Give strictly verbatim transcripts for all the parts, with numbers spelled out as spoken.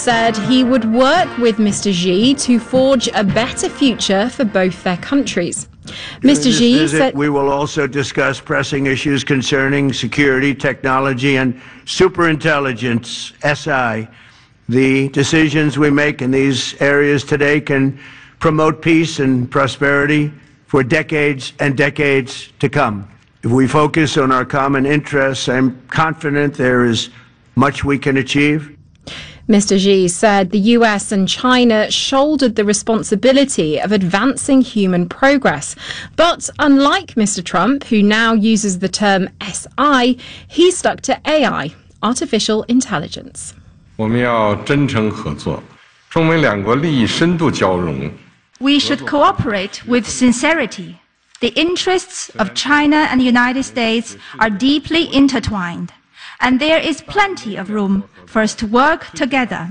said he would work with Mister Xi to forge a better future for both their countries. Mister Xi visit, said we will also discuss pressing issues concerning security, technology, and superintelligence, S I. The decisions we make in these areas today can promote peace and prosperity for decades and decades to come. If we focus on our common interests, I'm confident there is much we can achieve. Mister Xi said the U S and China shouldered the responsibility of advancing human progress. But unlike Mister Trump, who now uses the term S I, he stuck to A I, artificial intelligence. 我们要真诚合作，中美两国利益深度交融。 We should cooperate with sincerity. The interests of China and the United States are deeply intertwined, and there is plenty of room for us to work together.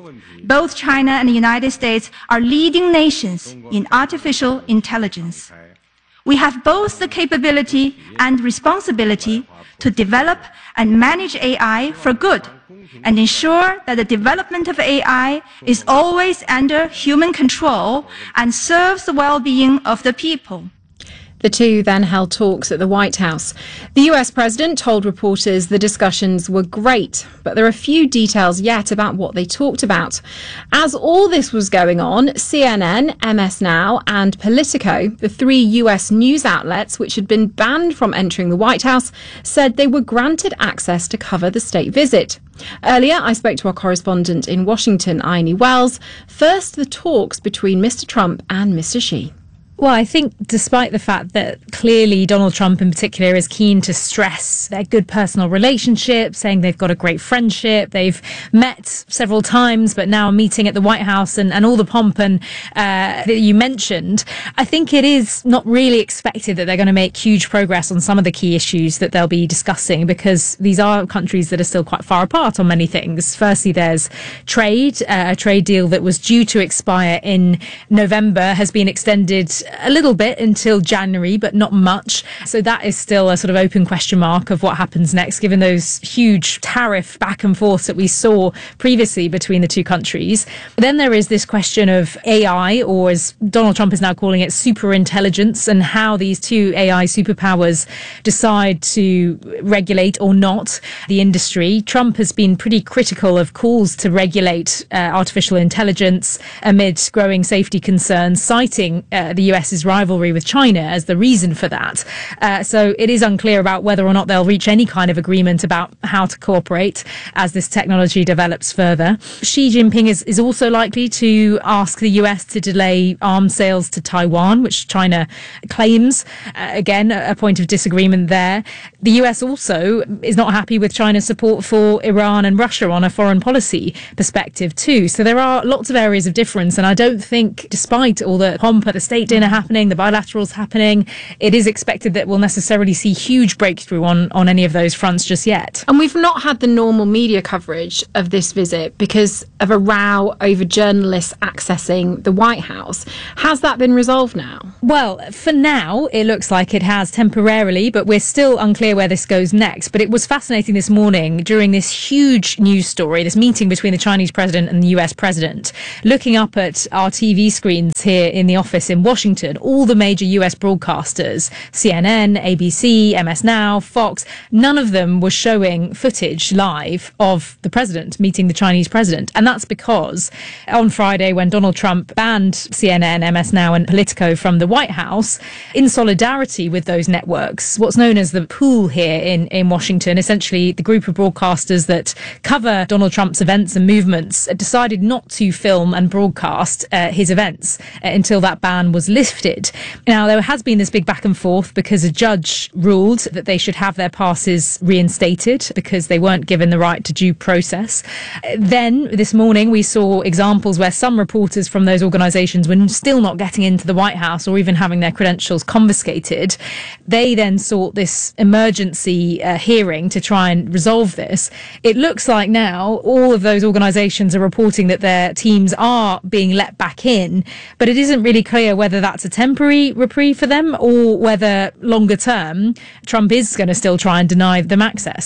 Both China and the United States are leading nations in artificial intelligence. We have both the capability and responsibility to develop and manage A I for good, and ensure that the development of A I is always under human control and serves the well-being of the people. The two then held talks at the White House. The U S president told reporters the discussions were great, but there are few details yet about what they talked about. As all this was going on, C N N, M S Now and Politico, the three U S news outlets which had been banned from entering the White House, said they were granted access to cover the state visit. Earlier, I spoke to our correspondent in Washington, Ione Wells. First, the talks between Mister Trump and Mister Xi. Well, I think despite the fact that clearly Donald Trump in particular is keen to stress their good personal relationship, saying they've got a great friendship, they've met several times, but now meeting at the White House and, and all the pomp and uh, that you mentioned, I think it is not really expected that they're going to make huge progress on some of the key issues that they'll be discussing, because these are countries that are still quite far apart on many things. Firstly, there's trade. Uh, a trade deal that was due to expire in November has been extended a little bit until January, but not much. So that is still a sort of open question mark of what happens next, given those huge tariff back and forth that we saw previously between the two countries. Then there is this question of A I, or as Donald Trump is now calling it, superintelligence, and how these two A I superpowers decide to regulate or not the industry. Trump has been pretty critical of calls to regulate uh, artificial intelligence amid growing safety concerns, citing uh, the U S's rivalry with China as the reason for that. Uh, so it is unclear about whether or not they'll reach any kind of agreement about how to cooperate as this technology develops further. Xi Jinping is, is also likely to ask the U S to delay arms sales to Taiwan, which China claims. Uh, again, a point of disagreement there. The U S also is not happy with China's support for Iran and Russia on a foreign policy perspective too. So there are lots of areas of difference, and I don't think, despite all the pomp at the state dinner happening, the bilaterals happening, it is expected that we'll necessarily see huge breakthrough on, on any of those fronts just yet. And we've not had the normal media coverage of this visit because of a row over journalists accessing the White House. Has that been resolved now? Well, for now, it looks like it has temporarily, but we're still unclear where this goes next. But it was fascinating this morning during this huge news story, this meeting between the Chinese president and the U S president, looking up at our T V screens here in the office in Washington, all the major U S broadcasters, C N N, A B C, M S Now, Fox, none of them were showing footage live of the president meeting the Chinese president. And that's because on Friday, when Donald Trump banned C N N, M S Now and Politico from the White House, in solidarity with those networks, what's known as the pool here in, in Washington, essentially the group of broadcasters that cover Donald Trump's events and movements, decided not to film and broadcast uh, his events uh, until that ban was lifted. Now, there has been this big back and forth because a judge ruled that they should have their passes reinstated because they weren't given the right to due process. Then this morning we saw examples where some reporters from those organisations were still not getting into the White House or even having their credentials confiscated. They then sought this emergency uh, hearing to try and resolve this. It looks like now all of those organisations are reporting that their teams are being let back in, but it isn't really clear whether that's a temporary reprieve for them or whether longer term Trump is going to still try and deny them access.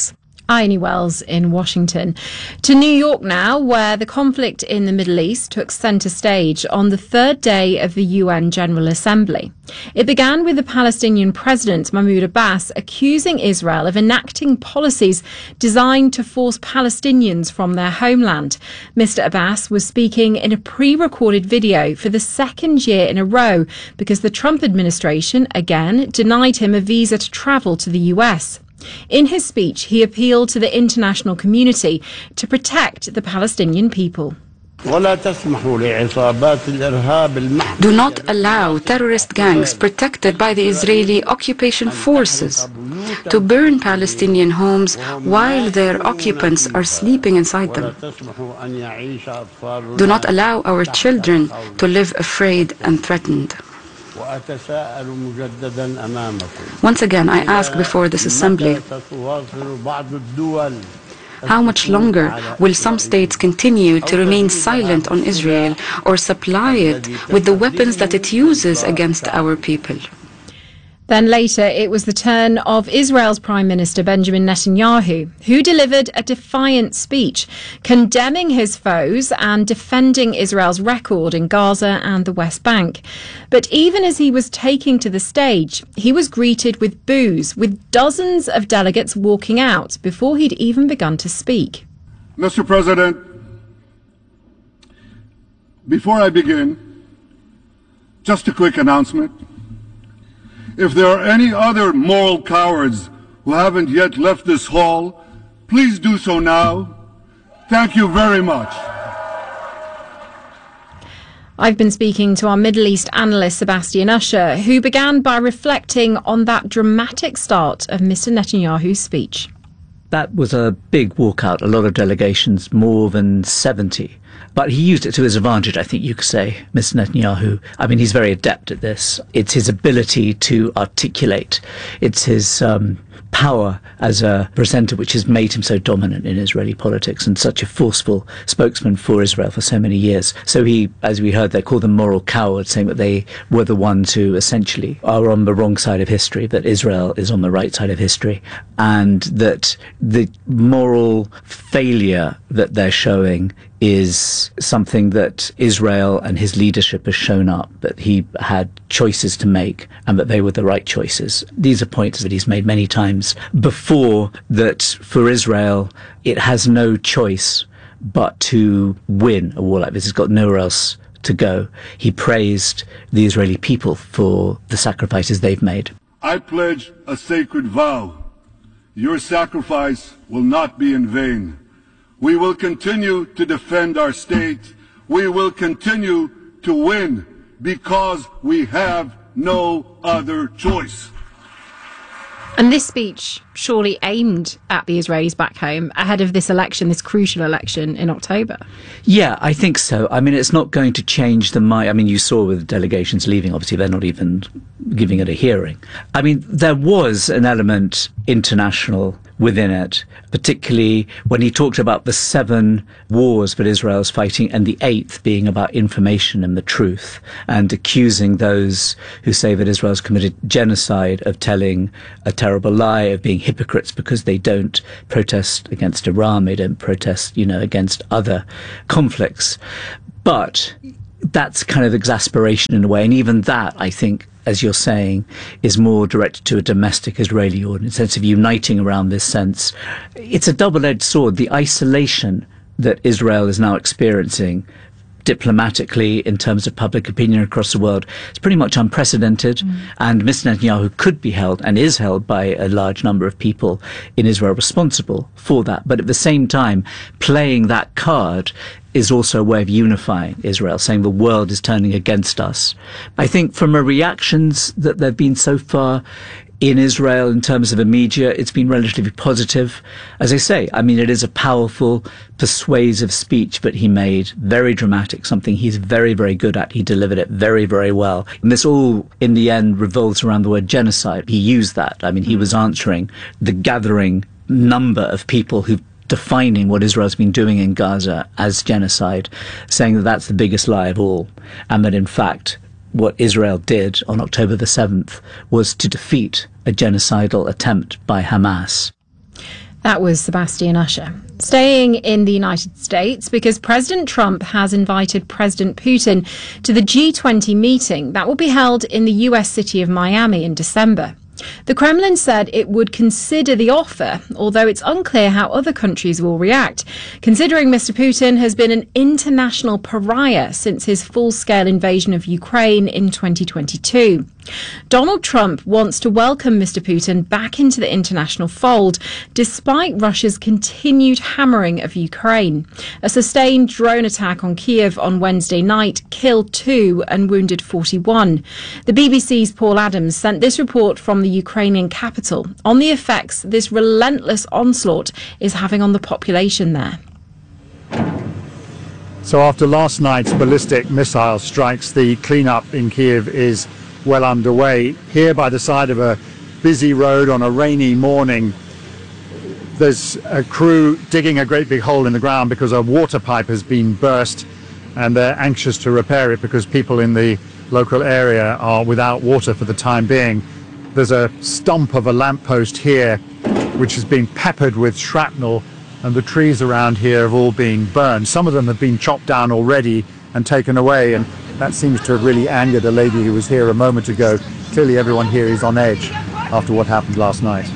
Ione Wells in Washington. To New York now, where the conflict in the Middle East took centre stage on the third day of the U N General Assembly. It began with the Palestinian President Mahmoud Abbas accusing Israel of enacting policies designed to force Palestinians from their homeland. Mister Abbas was speaking in a pre-recorded video for the second year in a row because the Trump administration again denied him a visa to travel to the U S. In his speech, he appealed to the international community to protect the Palestinian people. Do not allow terrorist gangs protected by the Israeli occupation forces to burn Palestinian homes while their occupants are sleeping inside them. Do not allow our children to live afraid and threatened. Once again, I ask before this assembly, how much longer will some states continue to remain silent on Israel or supply it with the weapons that it uses against our people? Then later, it was the turn of Israel's Prime Minister Benjamin Netanyahu, who delivered a defiant speech condemning his foes and defending Israel's record in Gaza and the West Bank. But even as he was taking to the stage, he was greeted with boos, with dozens of delegates walking out before he'd even begun to speak. Mister President, before I begin, just a quick announcement. If there are any other moral cowards who haven't yet left this hall, please do so now. Thank you very much. I've been speaking to our Middle East analyst Sebastian Usher, who began by reflecting on that dramatic start of Mister Netanyahu's speech. That was a big walkout, a lot of delegations, more than seventy. But he used it to his advantage, I think you could say, Mister Netanyahu. I mean, he's very adept at this. It's his ability to articulate. It's his um, power as a presenter which has made him so dominant in Israeli politics and such a forceful spokesman for Israel for so many years. So he, as we heard, they call them moral cowards, saying that they were the ones who essentially are on the wrong side of history, that Israel is on the right side of history, and that the moral failure that they're showing is something that Israel and his leadership has shown up, that he had choices to make and that they were the right choices. These are points that he's made many times before, that for Israel, it has no choice but to win a war like this. It's got nowhere else to go. He praised the Israeli people for the sacrifices they've made. I pledge a sacred vow. Your sacrifice will not be in vain. We will continue to defend our state. We will continue to win because we have no other choice. And this speech surely aimed at the Israelis back home ahead of this election, this crucial election in October. Yeah, I think so. I mean, it's not going to change the mind. I mean, you saw with delegations leaving, obviously they're not even giving it a hearing. I mean, there was an element international within it, particularly when he talked about the seven wars that Israel's fighting and the eighth being about information and the truth, and accusing those who say that Israel's committed genocide of telling a terrible lie, of being hypocrites because they don't protest against Iran, they don't protest, you know, against other conflicts. But that's kind of exasperation in a way, and even that, I think, as you're saying, is more directed to a domestic Israeli audience, sense of uniting around this sense. It's a double-edged sword. The isolation that Israel is now experiencing diplomatically in terms of public opinion across the world is pretty much unprecedented. Mm. And Mister Netanyahu could be held and is held by a large number of people in Israel responsible for that. But at the same time, playing that card is also a way of unifying Israel, saying the world is turning against us. I think from the reactions that there have been so far in Israel in terms of the media, it's been relatively positive. As I say, I mean, it is a powerful, persuasive speech that he made, very dramatic, something he's very, very good at. He delivered it very, very well. And this all, in the end, revolves around the word genocide. He used that. I mean, he was answering the gathering number of people who've defining what Israel's been doing in Gaza as genocide, saying that that's the biggest lie of all, and that in fact what Israel did on October the seventh was to defeat a genocidal attempt by Hamas. That was Sebastian Usher. Staying in the United States, because President Trump has invited President Putin to the G twenty meeting that will be held in the U S city of Miami in December. The Kremlin said it would consider the offer, although it's unclear how other countries will react, considering Mister Putin has been an international pariah since his full-scale invasion of Ukraine in twenty twenty-two. Donald Trump wants to welcome Mister Putin back into the international fold, despite Russia's continued hammering of Ukraine. A sustained drone attack on Kiev on Wednesday night killed two and wounded forty-one. The B B C's Paul Adams sent this report from the Ukrainian capital on the effects this relentless onslaught is having on the population there. So after last night's ballistic missile strikes, the cleanup in Kiev is well underway. Here by the side of a busy road on a rainy morning, there's a crew digging a great big hole in the ground because a water pipe has been burst, and they're anxious to repair it because people in the local area are without water for the time being. There's a stump of a lamppost here which has been peppered with shrapnel, and the trees around here have all been burned. Some of them have been chopped down already and taken away, and that seems to have really angered a lady who was here a moment ago. Clearly everyone here is on edge after what happened last night.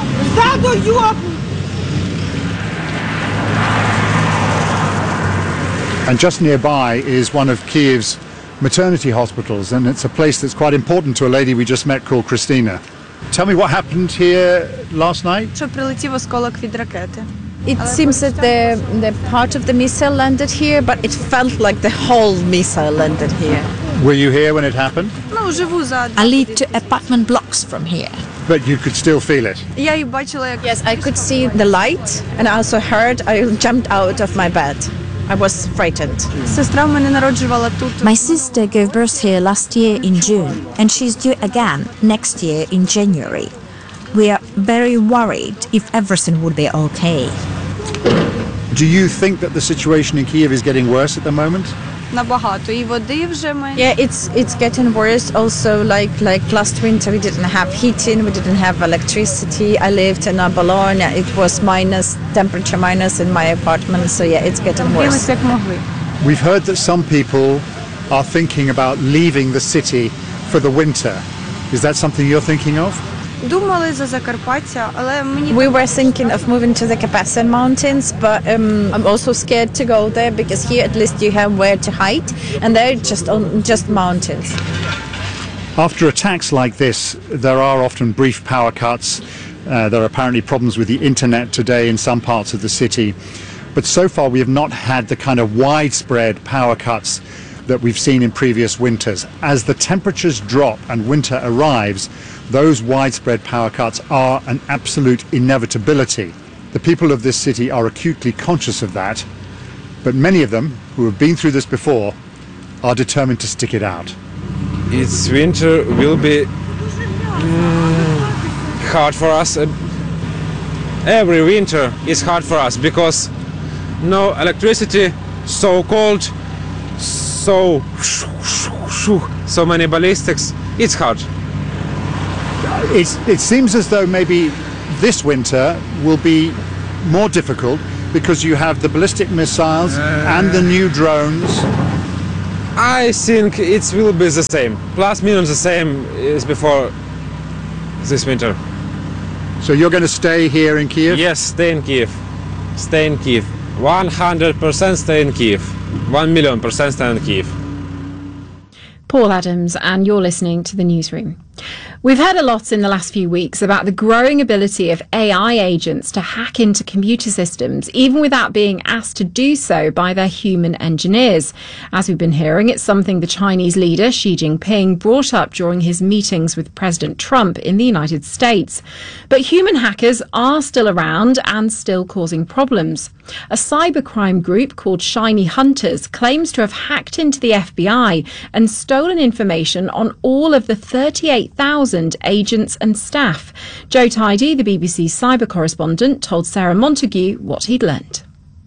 And just nearby is one of Kiev's maternity hospitals, and it's a place that's quite important to a lady we just met called Christina. Tell me what happened here last night? It seems that the, the part of the missile landed here, but it felt like the whole missile landed here. Were you here when it happened? I live two apartment blocks from here. But you could still feel it? Yes, I could see the light, and I also heard, I jumped out of my bed. I was frightened. My sister gave birth here last year in June, and she's due again next year in January. We are very worried if everything would be okay. Do you think that the situation in Kiev is getting worse at the moment? Yeah, it's it's getting worse. Also, like like last winter, we didn't have heating, we didn't have electricity. I lived in a Bologna. It was minus temperature minus in my apartment. So yeah, it's getting worse. We've heard that some people are thinking about leaving the city for the winter. Is that something you're thinking of? We were thinking of moving to the Carpathian Mountains, but um, I'm also scared to go there because here at least you have where to hide, and they're just on just mountains. After attacks like this, there are often brief power cuts. Uh, there are apparently problems with the internet today in some parts of the city, but so far we have not had the kind of widespread power cuts that we've seen in previous winters. As the temperatures drop and winter arrives, those widespread power cuts are an absolute inevitability. The people of this city are acutely conscious of that, but many of them, who have been through this before, are determined to stick it out. It's winter will be mm, hard for us. Every winter is hard for us because no electricity, so cold, so so many ballistics. It's hard. It's, it seems as though maybe this winter will be more difficult because you have the ballistic missiles uh, and the new drones. I think it will be the same, plus minus the same as before this winter. So you're going to stay here in Kiev? Yes, stay in Kiev. Stay in Kiev. one hundred percent stay in Kiev. one million percent stay in Kiev. Paul Adams, and you're listening to The Newsroom. We've heard a lot in the last few weeks about the growing ability of A I agents to hack into computer systems, even without being asked to do so by their human engineers. As we've been hearing, it's something the Chinese leader Xi Jinping brought up during his meetings with President Trump in the United States. But human hackers are still around and still causing problems. A cybercrime group called Shiny Hunters claims to have hacked into the F B I and stolen information on all of the thirty-eight thousand agents and staff. Joe Tidy, the B B C cyber correspondent, told Sarah Montague what he'd learned.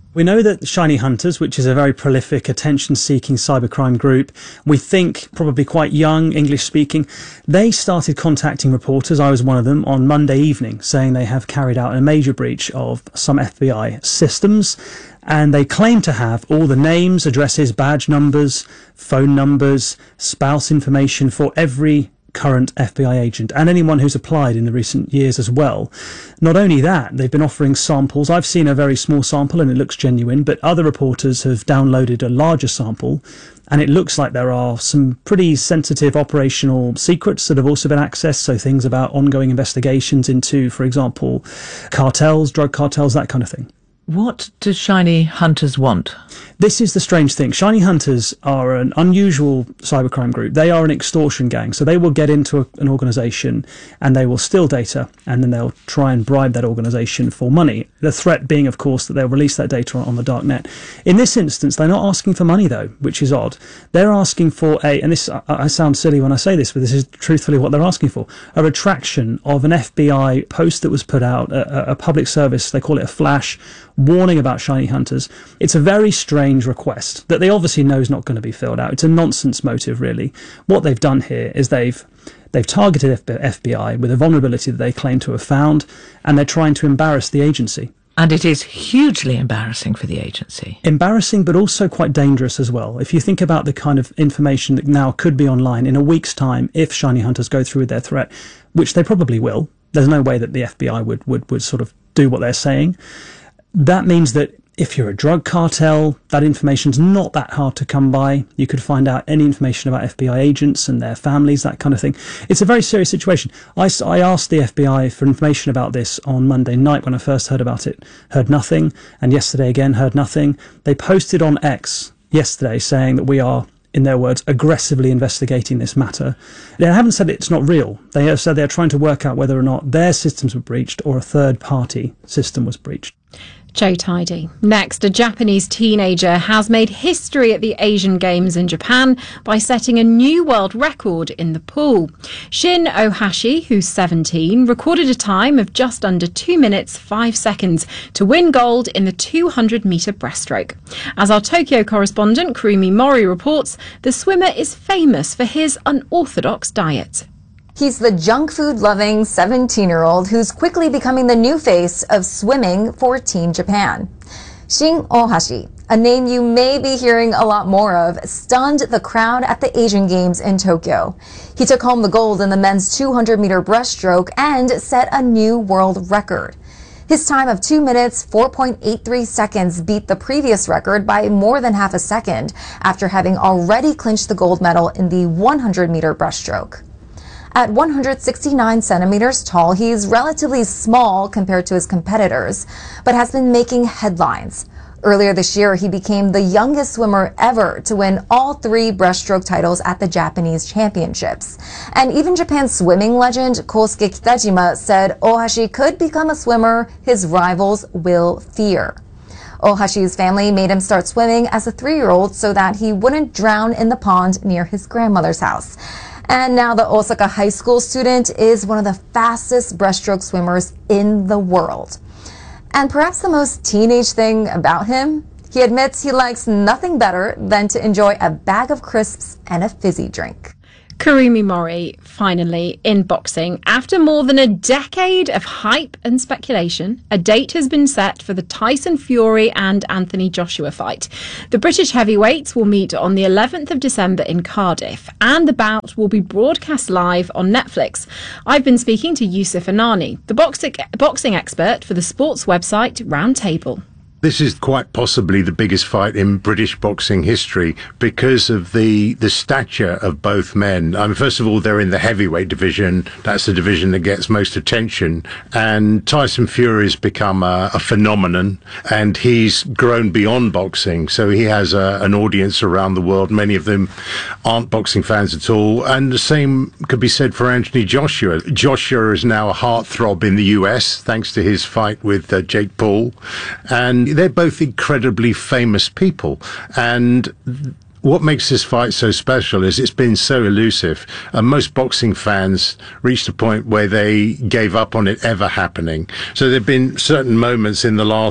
We know that Shiny Hunters, which is a very prolific, attention-seeking cybercrime group, we think probably quite young, English-speaking, they started contacting reporters, I was one of them, on Monday evening, saying they have carried out a major breach of some F B I systems, and they claim to have all the names, addresses, badge numbers, phone numbers, spouse information for every current F B I agent and anyone who's applied in the recent years as well. Not only that, they've been offering samples. I've seen a very small sample and it looks genuine, but other reporters have downloaded a larger sample and it looks like there are some pretty sensitive operational secrets that have also been accessed, so things about ongoing investigations into, for example, cartels, drug cartels, that kind of thing. What do Shiny Hunters want? This is the strange thing. Shiny Hunters are an unusual cybercrime group. They are an extortion gang, so they will get into a, an organisation and they will steal data and then they'll try and bribe that organisation for money. The threat being, of course, that they'll release that data on, on the dark net. In this instance, they're not asking for money, though, which is odd. They're asking for a, and this, I, I sound silly when I say this, but this is truthfully what they're asking for, a retraction of an F B I post that was put out, a, a public service, they call it a flash, warning about Shiny Hunters. It's a very strange request that they obviously know is not going to be filled out. It's a nonsense motive, really. What they've done here is they've they've targeted F B I with a vulnerability that they claim to have found, and they're trying to embarrass the agency. And it is hugely embarrassing for the agency. Embarrassing, but also quite dangerous as well. If you think about the kind of information that now could be online in a week's time, if Shiny Hunters go through with their threat, which they probably will, there's no way that the F B I would, would, would sort of do what they're saying. That means that if you're a drug cartel, that information's not that hard to come by. You could find out any information about F B I agents and their families, that kind of thing. It's a very serious situation. I, I asked the F B I for information about this on Monday night when I first heard about it. Heard nothing. And yesterday again, heard nothing. They posted on X yesterday saying that we are, in their words, aggressively investigating this matter. They haven't said it's not real. They have said they're trying to work out whether or not their systems were breached or a third-party system was breached. Joe Tidy. Next, a Japanese teenager has made history at the Asian Games in Japan by setting a new world record in the pool. Shin Ohashi, who's seventeen, recorded a time of just under two minutes, five seconds to win gold in the two hundred metre breaststroke. As our Tokyo correspondent Kurumi Mori reports, the swimmer is famous for his unorthodox diet. He's the junk food-loving seventeen-year-old who's quickly becoming the new face of swimming for Team Japan. Shin Ohashi, a name you may be hearing a lot more of, stunned the crowd at the Asian Games in Tokyo. He took home the gold in the men's two hundred metre breaststroke and set a new world record. His time of two minutes, four point eight three seconds beat the previous record by more than half a second after having already clinched the gold medal in the one hundred metre breaststroke. At one hundred sixty-nine centimeters tall, he's relatively small compared to his competitors, but has been making headlines. Earlier this year, he became the youngest swimmer ever to win all three breaststroke titles at the Japanese Championships. And even Japan's swimming legend Kosuke Kitajima said Ohashi could become a swimmer his rivals will fear. Ohashi's family made him start swimming as a three-year-old so that he wouldn't drown in the pond near his grandmother's house. And now the Osaka high school student is one of the fastest breaststroke swimmers in the world. And perhaps the most teenage thing about him, he admits he likes nothing better than to enjoy a bag of crisps and a fizzy drink. Kurumi Mori, finally, in boxing. After more than a decade of hype and speculation, a date has been set for the Tyson Fury and Anthony Joshua fight. The British heavyweights will meet on the eleventh of December in Cardiff, and the bout will be broadcast live on Netflix. I've been speaking to Yusuf Anani, the boxing, boxing expert for the sports website Roundtable. This is quite possibly the biggest fight in British boxing history because of the the stature of both men. I mean, first of all, they're in the heavyweight division. That's the division that gets most attention. And Tyson Fury has become a, a phenomenon, and he's grown beyond boxing. So he has a, an audience around the world. Many of them aren't boxing fans at all. And the same could be said for Anthony Joshua. Joshua is now a heartthrob in the U S thanks to his fight with uh, Jake Paul. And they're both incredibly famous people, and what makes this fight so special is it's been so elusive. Uh, most boxing fans reached a point where they gave up on it ever happening. So there have been certain moments in the last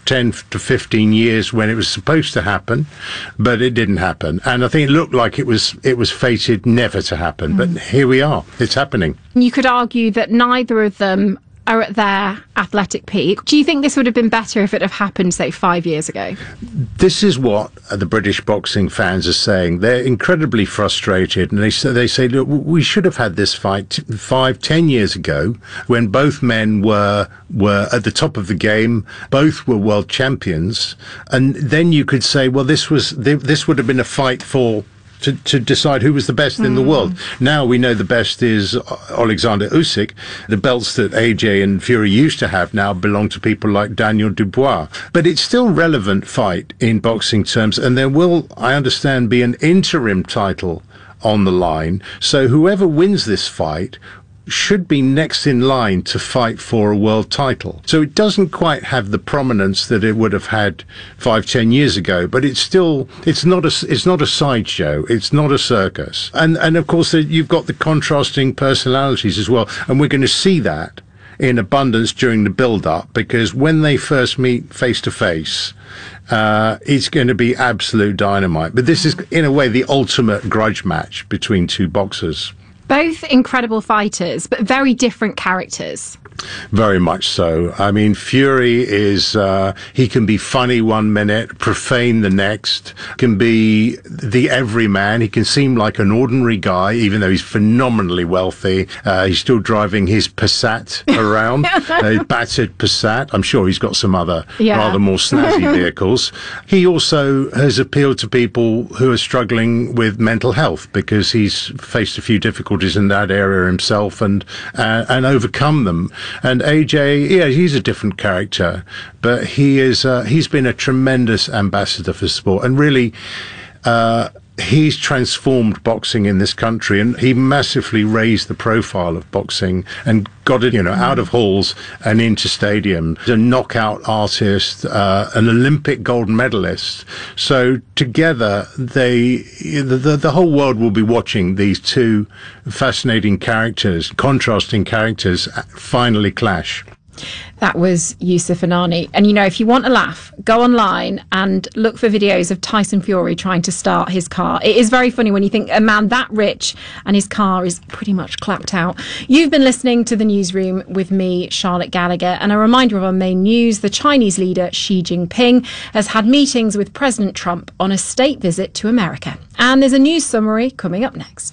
ten to fifteen years when it was supposed to happen, but it didn't happen. And I think it looked like it was it was fated never to happen. Mm. But here we are. It's happening. You could argue that neither of them are at their athletic peak. Do you think this would have been better if it had happened, say, five years ago? This is what the British boxing fans are saying. They're incredibly frustrated, and they say, they say, look, we should have had this fight five, ten years ago when both men were were at the top of the game, both were world champions, and then you could say, well, this was this would have been a fight for To, to decide who was the best mm. in the world. Now we know the best is Alexander Usyk. The belts that A J and Fury used to have now belong to people like Daniel Dubois. But it's still a relevant fight in boxing terms, and there will, I understand, be an interim title on the line. So whoever wins this fight should be next in line to fight for a world title. So it doesn't quite have the prominence that it would have had five, ten years ago, but it's still, it's not a, it's not a sideshow. It's not a circus. And, and of course, you've got the contrasting personalities as well. And we're going to see that in abundance during the build-up, because when they first meet face to face, uh, it's going to be absolute dynamite. But this is, in a way, the ultimate grudge match between two boxers. Both incredible fighters, but very different characters. Very much so. I mean, Fury is, uh, he can be funny one minute, profane the next, can be the everyman. He can seem like an ordinary guy, even though he's phenomenally wealthy. Uh, he's still driving his Passat around, a battered Passat. I'm sure he's got some other yeah. rather more snazzy vehicles. He also has appealed to people who are struggling with mental health, because he's faced a few difficulties in that area himself and, uh, and overcome them. And A J, yeah, he's a different character, but he is, uh, he's been a tremendous ambassador for sport, and really, uh, he's transformed boxing in this country, and he massively raised the profile of boxing and got it, you know, out of halls and into stadium. A knockout artist, uh, an Olympic gold medalist. So together, they, the, the, the whole world will be watching these two fascinating characters, contrasting characters, finally clash. That was Yousef Inani. And, you know, if you want a laugh, go online and look for videos of Tyson Fury trying to start his car. It is very funny when you think a man that rich and his car is pretty much clapped out. You've been listening to The Newsroom with me, Charlotte Gallagher. And a reminder of our main news, the Chinese leader Xi Jinping has had meetings with President Trump on a state visit to America. And there's a news summary coming up next.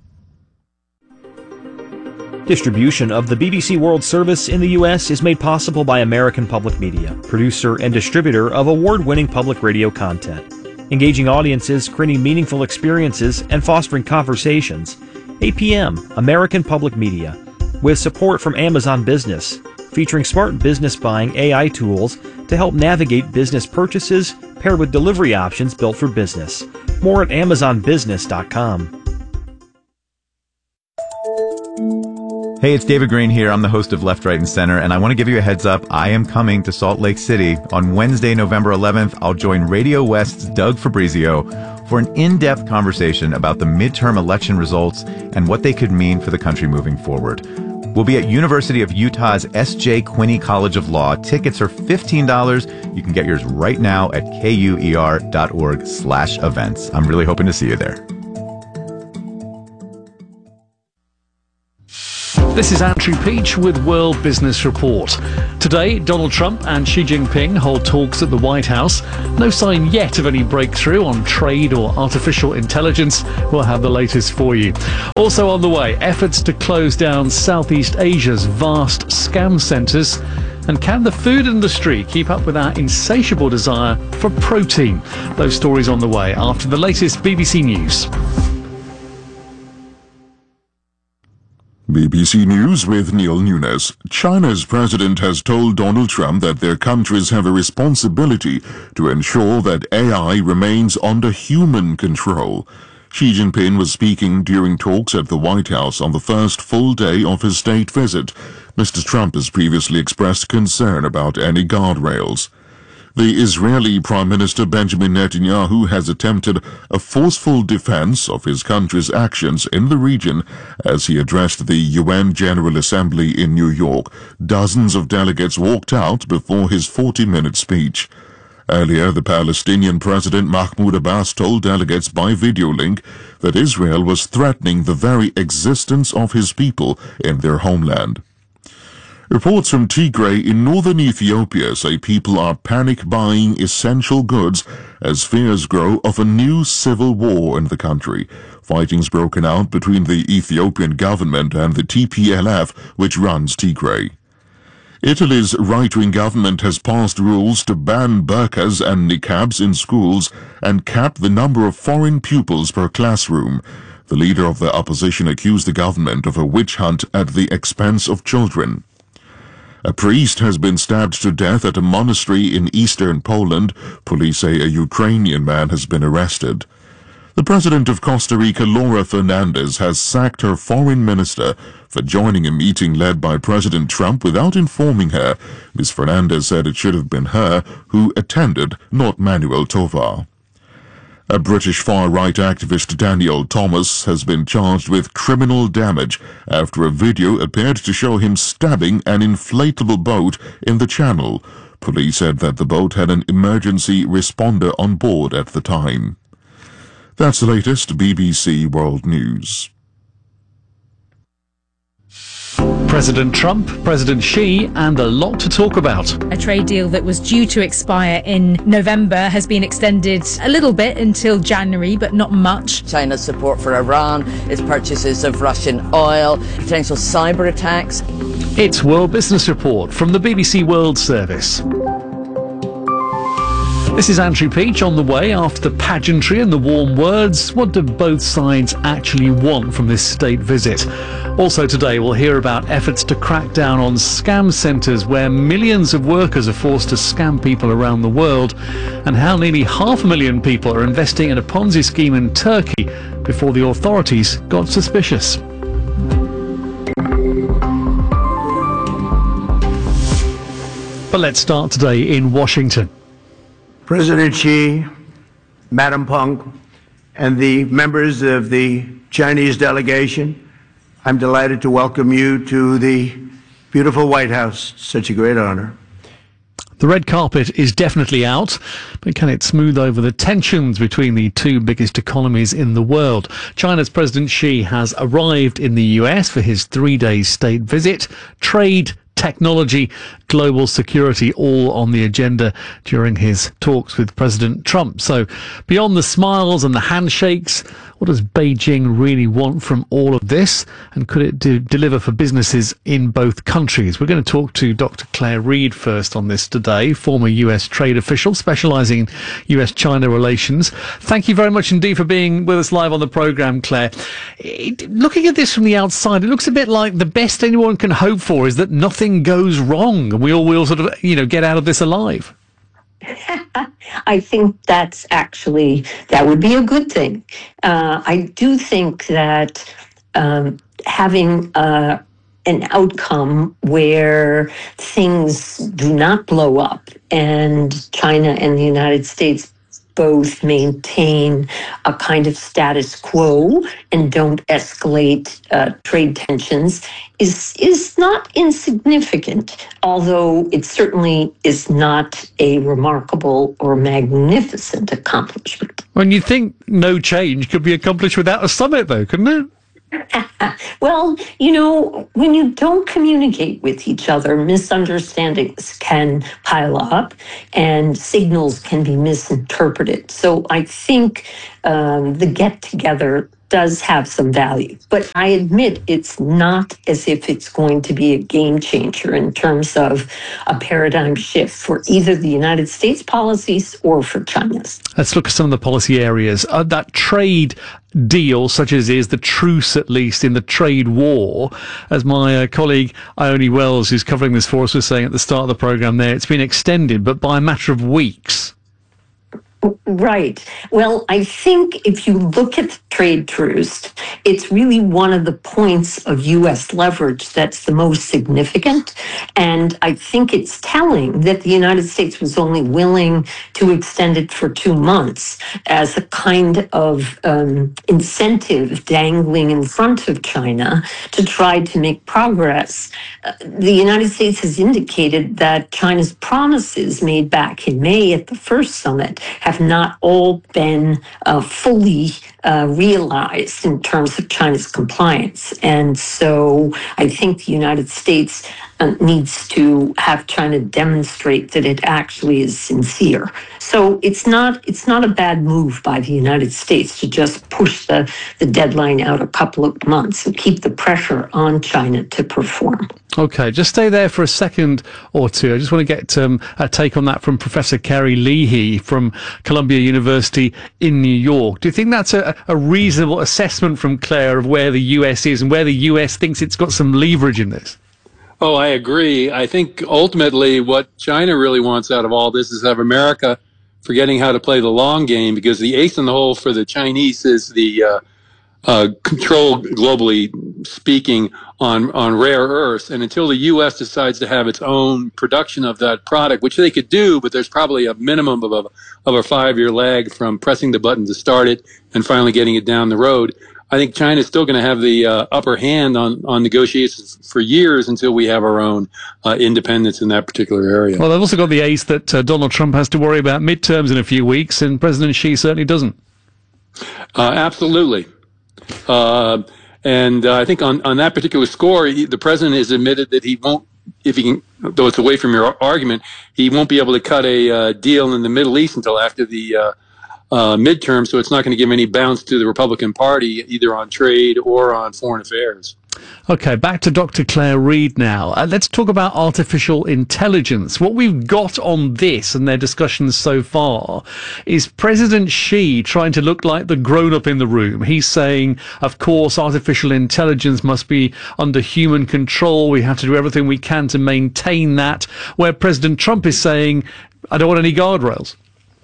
Distribution of the B B C World Service in the U S is made possible by American Public Media, producer and distributor of award-winning public radio content. Engaging audiences, creating meaningful experiences, and fostering conversations. A P M, American Public Media, with support from Amazon Business, featuring smart business buying A I tools to help navigate business purchases, paired with delivery options built for business. More at amazon business dot com. Hey, it's David Green here. I'm the host of Left, Right, and Center, and I want to give you a heads up. I am coming to Salt Lake City. On Wednesday, November eleventh, I'll join Radio West's Doug Fabrizio for an in-depth conversation about the midterm election results and what they could mean for the country moving forward. We'll be at University of Utah's S J Quinney College of Law. Tickets are fifteen dollars. You can get yours right now at kuer.org slash events. I'm really hoping to see you there. This is Andrew Peach with World Business Report. Today, Donald Trump and Xi Jinping hold talks at the White House. No sign yet of any breakthrough on trade or artificial intelligence. We'll have the latest for you. Also on the way, efforts to close down Southeast Asia's vast scam centres. And can the food industry keep up with our insatiable desire for protein? Those stories on the way after the latest B B C News. B B C News with Neil Nunes. China's president has told Donald Trump that their countries have a responsibility to ensure that A I remains under human control. Xi Jinping was speaking during talks at the White House on the first full day of his state visit. Mister Trump has previously expressed concern about any guardrails. The Israeli Prime Minister Benjamin Netanyahu has attempted a forceful defense of his country's actions in the region as he addressed the U N General Assembly in New York. Dozens of delegates walked out before his forty-minute speech. Earlier, the Palestinian President Mahmoud Abbas told delegates by video link that Israel was threatening the very existence of his people in their homeland. Reports from Tigray in northern Ethiopia say people are panic-buying essential goods as fears grow of a new civil war in the country. Fighting's broken out between the Ethiopian government and the T P L F, which runs Tigray. Italy's right-wing government has passed rules to ban burqas and niqabs in schools and cap the number of foreign pupils per classroom. The leader of the opposition accused the government of a witch hunt at the expense of children. A priest has been stabbed to death at a monastery in eastern Poland. Police say a Ukrainian man has been arrested. The president of Costa Rica, Laura Fernandez, has sacked her foreign minister for joining a meeting led by President Trump without informing her. Miz Fernandez said it should have been her who attended, not Manuel Tovar. A British far-right activist, Daniel Thomas, has been charged with criminal damage after a video appeared to show him stabbing an inflatable boat in the Channel. Police said that the boat had an emergency responder on board at the time. That's the latest B B C World News. President Trump, President Xi, and a lot to talk about. A trade deal that was due to expire in November has been extended a little bit until January, but not much. China's support for Iran, its purchases of Russian oil, potential cyber attacks. It's World Business Report from the B B C World Service. This is Andrew Peach on the way after the pageantry and the warm words. What do both sides actually want from this state visit? Also today we'll hear about efforts to crack down on scam centres where millions of workers are forced to scam people around the world, and how nearly half a million people are investing in a Ponzi scheme in Turkey before the authorities got suspicious. But let's start today in Washington. President Xi, Madam Peng, and the members of the Chinese delegation, I'm delighted to welcome you to the beautiful White House. Such a great honor. The red carpet is definitely out, but can it smooth over the tensions between the two biggest economies in the world? China's President Xi has arrived in the U S for his three-day state visit. Trade, technology, global security, all on the agenda during his talks with President Trump. So beyond the smiles and the handshakes, what does Beijing really want from all of this? And could it do, deliver for businesses in both countries? We're going to talk to Doctor Claire Reid first on this today, former U S trade official specialising in U S China relations. Thank you very much indeed for being with us live on the programme, Claire. It, looking at this from the outside, it looks a bit like the best anyone can hope for is that nothing goes wrong and we all will sort of, you know, get out of this alive. I think that's actually, that would be a good thing. Uh, I do think that um, having uh, an outcome where things do not blow up and China and the United States both maintain a kind of status quo and don't escalate uh, trade tensions is is not insignificant, although it certainly is not a remarkable or magnificent accomplishment. When you think no change could be accomplished without a summit, though, couldn't it? Well, you know, when you don't communicate with each other, misunderstandings can pile up and signals can be misinterpreted. So I think um, the get-together does have some value. But I admit it's not as if it's going to be a game changer in terms of a paradigm shift for either the United States policies or for China's. Let's look at some of the policy areas. Uh, that trade deal, such as is the truce, at least, in the trade war, as my uh, colleague Ione Wells, who's covering this for us, was saying at the start of the programme there, it's been extended, but by a matter of weeks. Right. Well, I think if you look at the trade truce, it's really one of the points of U S leverage that's the most significant. And I think it's telling that the United States was only willing to extend it for two months as a kind of um, incentive dangling in front of China to try to make progress. Uh, the United States has indicated that China's promises made back in May at the first summit have not all been uh, fully uh, realized in terms of China's compliance. And so I think the United States uh, needs to have China demonstrate that it actually is sincere. So it's not it's not a bad move by the United States to just push the, the deadline out a couple of months and keep the pressure on China to perform. Okay, just stay there for a second or two. I just want to get um, a take on that from Professor Carrie Leahy from Columbia University in New York. Do you think that's a, a reasonable assessment from Claire of where the U S is and where the U S thinks it's got some leverage in this? Oh, I agree. I think ultimately what China really wants out of all this is have America forgetting how to play the long game, because the ace in the hole for the Chinese is the uh, uh, control, globally speaking, on, on rare earths. And until the U S decides to have its own production of that product, which they could do, but there's probably a minimum of a, of a five-year lag from pressing the button to start it and finally getting it down the road, I think China's still going to have the uh, upper hand on, on negotiations for years until we have our own uh, independence in that particular area. Well, they've also got the ace that uh, Donald Trump has to worry about midterms in a few weeks, and President Xi certainly doesn't. Uh, absolutely. Uh, and uh, I think on, on that particular score, he, the president has admitted that he won't, if he can, though it's away from your argument, he won't be able to cut a uh, deal in the Middle East until after the uh, uh, midterm, so it's not going to give any bounce to the Republican Party, either on trade or on foreign affairs. Okay, back to Doctor Claire Reid now. Uh, let's talk about artificial intelligence. What we've got on this and their discussions so far is President Xi trying to look like the grown-up in the room. He's saying, of course, artificial intelligence must be under human control. We have to do everything we can to maintain that. Where President Trump is saying, I don't want any guardrails.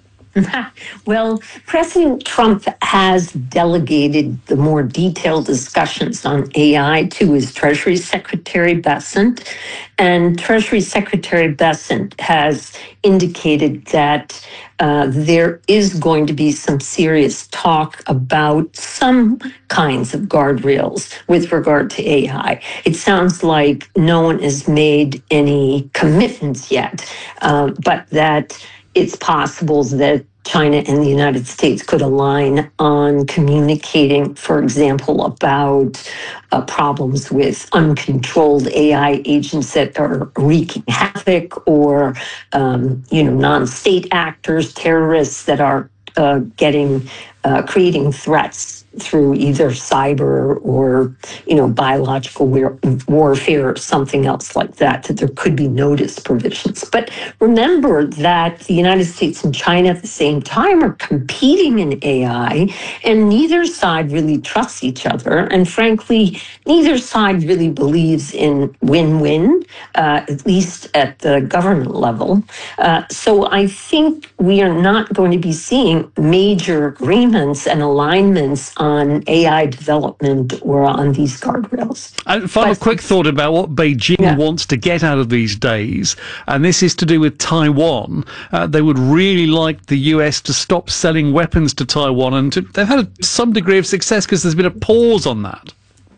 Well, President Trump has delegated the more detailed discussions on A I to his Treasury Secretary Bessent, and Treasury Secretary Bessent has indicated that uh, there is going to be some serious talk about some kinds of guardrails with regard to A I. It sounds like no one has made any commitments yet, uh, but that it's possible that China and the United States could align on communicating, for example, about uh, problems with uncontrolled A I agents that are wreaking havoc, or, um, you know, non-state actors, terrorists that are uh, getting, uh, creating threats through either cyber or, you know, biological war- warfare or something else like that, that there could be notice provisions. But remember that the United States and China at the same time are competing in A I, and neither side really trusts each other. And frankly, neither side really believes in win-win, uh, at least at the government level. Uh, so I think we are not going to be seeing major agreements and alignments on A I development or on these guardrails. And final but, quick thought about what Beijing yeah. wants to get out of these days, and this is to do with Taiwan. Uh, they would really like the U S to stop selling weapons to Taiwan, and to, they've had a, some degree of success because there's been a pause on that.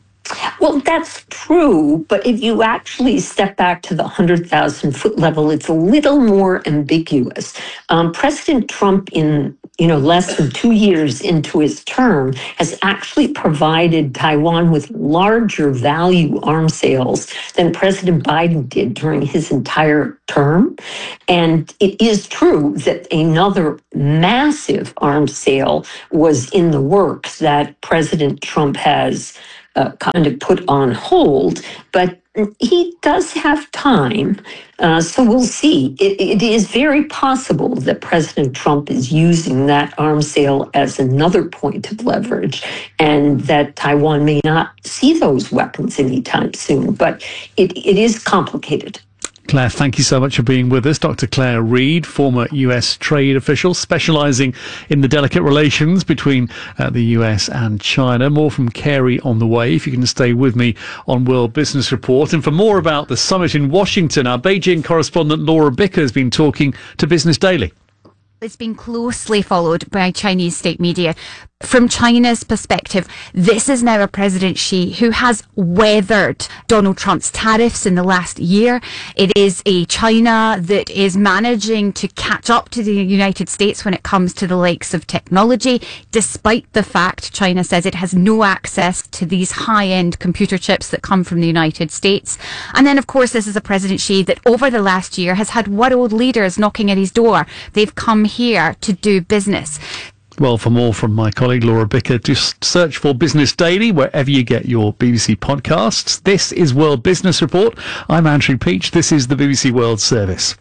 Well, that's true, but if you actually step back to the one hundred thousand foot level, it's a little more ambiguous. Um, President Trump, in you know less than two years into his term, has actually provided Taiwan with larger value arms sales than President Biden did during his entire term. And it is true that another massive arms sale was in the works that President Trump has Uh, kind of put on hold, but he does have time, uh, so we'll see. It, it is very possible that President Trump is using that arms sale as another point of leverage, and that Taiwan may not see those weapons anytime soon, but it, it is complicated. Claire, thank you so much for being with us. Doctor Claire Reid, former U S trade official, specialising in the delicate relations between uh, the U S and China. More from Carey on the way, if you can stay with me on World Business Report. And for more about the summit in Washington, our Beijing correspondent Laura Bicker has been talking to Business Daily. It's been closely followed by Chinese state media. From China's perspective, this is now a President Xi who has weathered Donald Trump's tariffs in the last year. It is a China that is managing to catch up to the United States when it comes to the likes of technology, despite the fact China says it has no access to these high-end computer chips that come from the United States. And then, of course, this is a President Xi that over the last year has had world leaders knocking at his door. They've come here to do business. Well, for more from my colleague Laura Bicker, just search for Business Daily wherever you get your B B C podcasts. This is World Business Report. I'm Andrew Peach. This is the B B C World Service.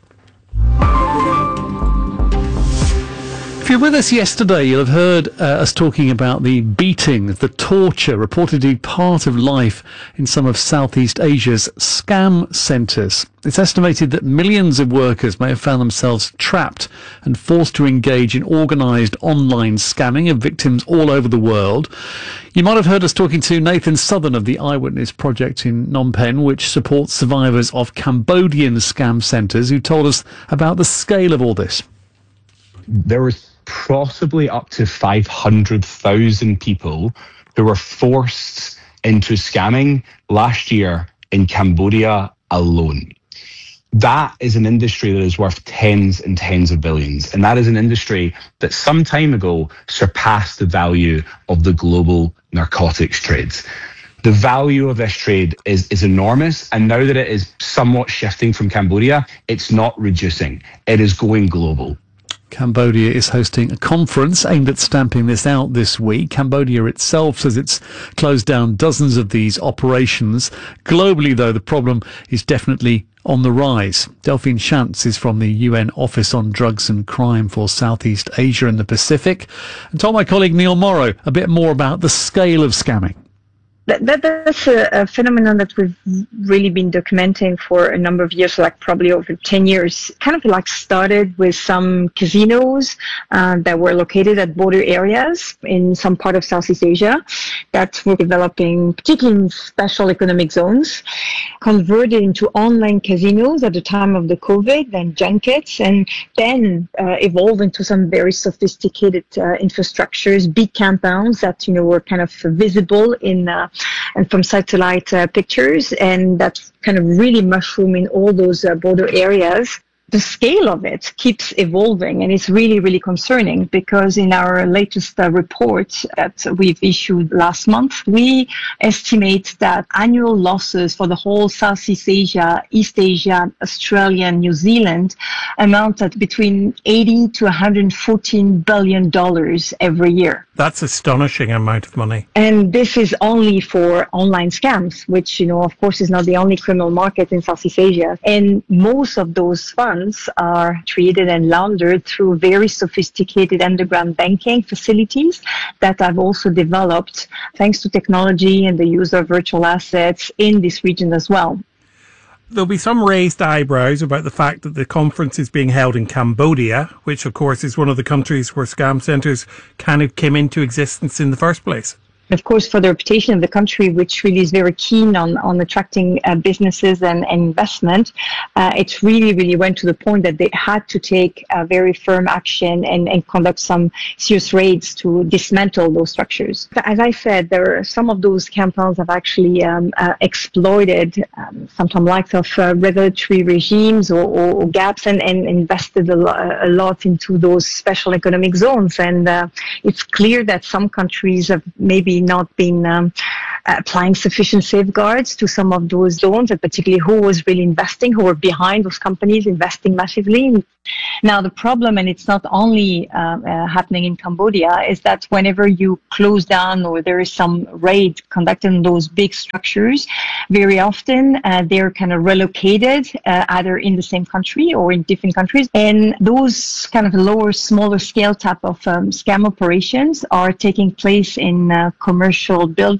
If you were with us yesterday, you'll have heard uh, us talking about the beating, the torture, reportedly part of life in some of Southeast Asia's scam centres. It's estimated that millions of workers may have found themselves trapped and forced to engage in organised online scamming of victims all over the world. You might have heard us talking to Nathan Southern of the Eyewitness Project in Phnom Penh, which supports survivors of Cambodian scam centres, who told us about the scale of all this. There was possibly up to five hundred thousand people who were forced into scamming last year in Cambodia alone. That is an industry that is worth tens and tens of billions. And that is an industry that some time ago surpassed the value of the global narcotics trades. The value of this trade is, is enormous. And now that it is somewhat shifting from Cambodia, it's not reducing. It is going global. Cambodia is hosting a conference aimed at stamping this out this week. Cambodia itself says it's closed down dozens of these operations. Globally, though, the problem is definitely on the rise. Delphine Chance is from the U N Office on Drugs and Crime for Southeast Asia and the Pacific, and told my colleague Neil Morrow a bit more about the scale of scamming. That, that, that's a, a phenomenon that we've really been documenting for a number of years, like probably over ten years. Kind of like started with some casinos uh, that were located at border areas in some part of Southeast Asia that were developing, particularly in special economic zones, converted into online casinos at the time of the COVID, then junkets, and then uh, evolved into some very sophisticated uh, infrastructures, big compounds that, you know, were kind of visible in uh, and from satellite uh, pictures, and that kind of really mushroom in all those uh, border areas. The scale of it keeps evolving, and it's really, really concerning, because in our latest uh, report that we've issued last month, we estimate that annual losses for the whole Southeast Asia, East Asia, Australia, and New Zealand amount at between eighty to one hundred fourteen billion dollars every year. That's astonishing amount of money. And this is only for online scams, which, you know, of course, is not the only criminal market in Southeast Asia. And most of those funds are treated and laundered through very sophisticated underground banking facilities that have also developed thanks to technology and the use of virtual assets in this region as well. There'll be some raised eyebrows about the fact that the conference is being held in Cambodia, which of course is one of the countries where scam centres kind of came into existence in the first place. Of course, for the reputation of the country, which really is very keen on, on attracting uh, businesses and, and investment, uh, it really, really went to the point that they had to take uh, very firm action and, and conduct some serious raids to dismantle those structures. As I said, there are some of those compounds have actually um, uh, exploited um, sometimes likes of uh, regulatory regimes or, or, or gaps and, and invested a, lo- a lot into those special economic zones. And uh, it's clear that some countries have maybe not been um, applying sufficient safeguards to some of those zones, and particularly who was really investing, who were behind those companies investing massively. Now, the problem, and it's not only uh, uh, happening in Cambodia, is that whenever you close down or there is some raid conducted in those big structures, very often uh, they're kind of relocated uh, either in the same country or in different countries. And those kind of lower, smaller scale type of um, scam operations are taking place in uh, commercial buildings, in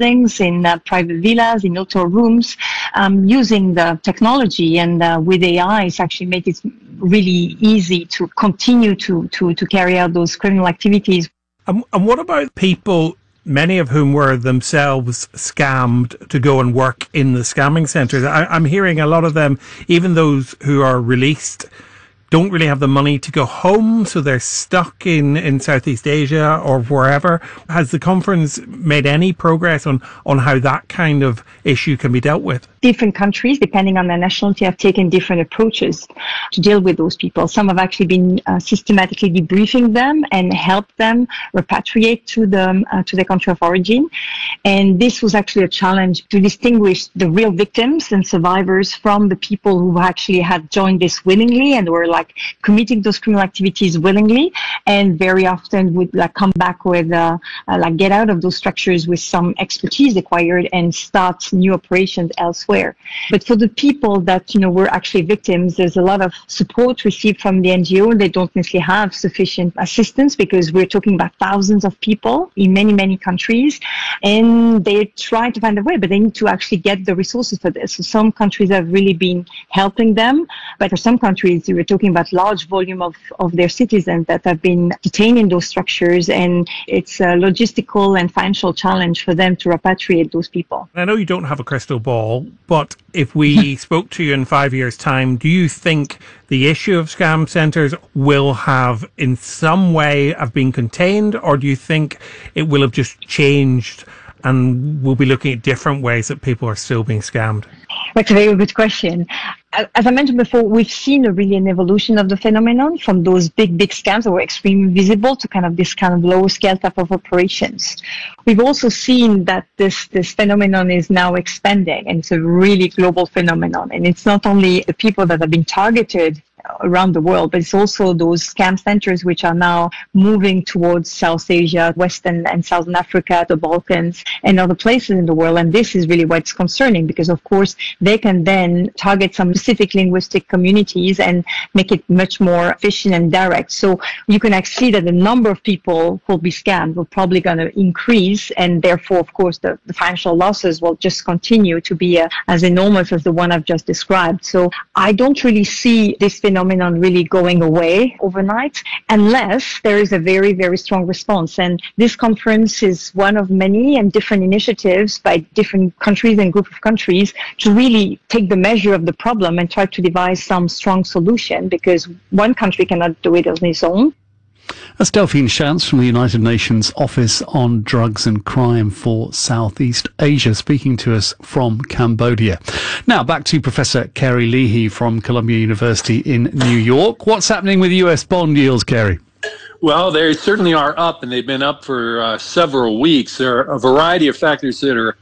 in uh, private villas, in hotel rooms, um, using the technology. And uh, with A I, it's actually made it really easy to continue to, to, to carry out those criminal activities. And, and what about people, many of whom were themselves scammed, to go and work in the scamming centres? I, I'm hearing a lot of them, even those who are released, don't really have the money to go home, so they're stuck in, in Southeast Asia or wherever. Has the conference made any progress on, on how that kind of issue can be dealt with? Different countries, depending on their nationality, have taken different approaches to deal with those people. Some have actually been uh, systematically debriefing them and helped them repatriate to the uh, to their country of origin. And this was actually a challenge to distinguish the real victims and survivors from the people who actually had joined this willingly and were like committing those criminal activities willingly, and very often would like come back with uh, uh, like get out of those structures with some expertise acquired and start new operations elsewhere. But for the people that, you know, were actually victims, there's a lot of support received from the N G O. They don't necessarily have sufficient assistance because we're talking about thousands of people in many, many countries, and they try to find a way, but they need to actually get the resources for this. So some countries have really been helping them, but for some countries, we're talking about large volume of, of their citizens that have been detained in those structures, and it's a logistical and financial challenge for them to repatriate those people. I know you don't have a crystal ball, but if we spoke to you in five years' time, do you think the issue of scam centres will have in some way have been contained, or do you think it will have just changed and we'll be looking at different ways that people are still being scammed? That's a very good question. As I mentioned before, we've seen a really an evolution of the phenomenon from those big, big scams that were extremely visible to kind of this kind of low scale type of operations. We've also seen that this, this phenomenon is now expanding, and it's a really global phenomenon. And it's not only the people that have been targeted around the world, but it's also those scam centers which are now moving towards South Asia, Western and Southern Africa, the Balkans, and other places in the world. And this is really what's concerning, because of course they can then target some specific linguistic communities and make it much more efficient and direct. So you can actually see that the number of people who will be scammed will probably going to increase, and therefore, of course, the, the financial losses will just continue to be uh, as enormous as the one I've just described. So I don't really see this phenomenon really going away overnight unless there is a very, very strong response. And this conference is one of many and different initiatives by different countries and group of countries to really take the measure of the problem and try to devise some strong solution, because one country cannot do it on its own. That's Delphine Schatz from the United Nations Office on Drugs and Crime for Southeast Asia, speaking to us from Cambodia. Now, back to Professor Kerry Leahy from Columbia University in New York. What's happening with U S bond yields, Kerry? Well, they certainly are up, and they've been up for uh, several weeks. There are a variety of factors that are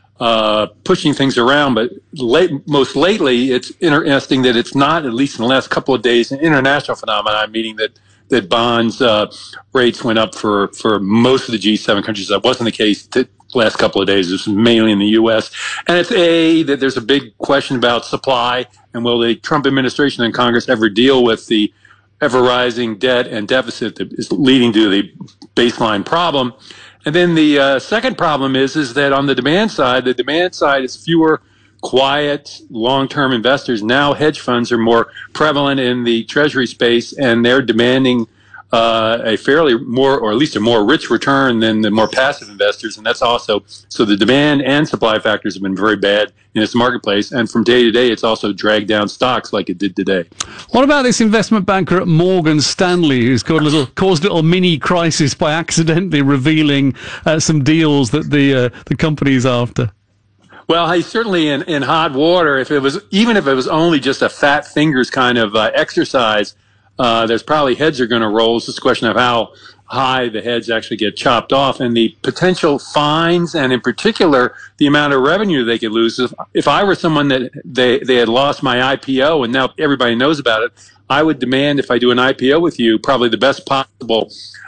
uh, pushing things around, but late, most lately, it's interesting that it's not, at least in the last couple of days, an international phenomenon, meaning that that bonds uh, rates went up for, for most of the G seven countries. That wasn't the case the last couple of days. This was mainly in the U S. And it's A, that there's a big question about supply, and will the Trump administration and Congress ever deal with the ever-rising debt and deficit that is leading to the baseline problem. And then the uh, second problem is, is that on the demand side, the demand side is fewer quiet, long-term investors. Now hedge funds are more prevalent in the treasury space, and they're demanding uh, a fairly more, or at least a more rich return than the more passive investors. And that's also, so the demand and supply factors have been very bad in this marketplace. And from day to day, it's also dragged down stocks like it did today. What about this investment banker at Morgan Stanley who's caused a little, caused a little mini crisis by accidentally revealing uh, some deals that the uh, the company's after? Well, he's certainly in, in hot water. If it was, even if it was only just a fat fingers kind of uh, exercise, uh, there's probably heads are going to roll. It's just a question of how high the heads actually get chopped off, and the potential fines, and in particular, the amount of revenue they could lose. If, if I were someone that they, they had lost my I P O and now everybody knows about it, I would demand, if I do an I P O with you, probably the best possible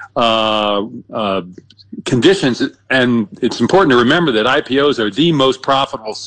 uh, uh, conditions. And it's important to remember that I P Os are the most profitable